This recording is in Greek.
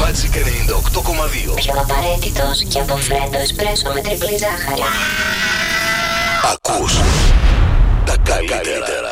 Magic 98,2. Πιο απαραίτητος και από φρέντο εσπρέσο με τριπλή ζάχαρη. Ακούς τα καλύτερα.